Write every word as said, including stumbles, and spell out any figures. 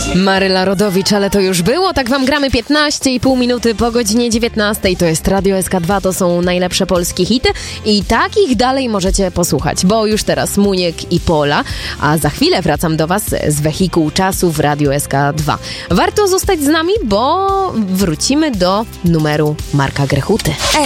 Maryla Rodowicz, ale to już było. Tak wam gramy piętnaście i pół minuty po godzinie dziewiętnastej. To jest Radio S K dwa, to są najlepsze polskie hity i takich dalej możecie posłuchać, bo już teraz Muniek i Pola, a za chwilę wracam do was z wehikułu czasu w Radio S K dwa. Warto zostać z nami, bo wrócimy do numeru Marka Grechuty.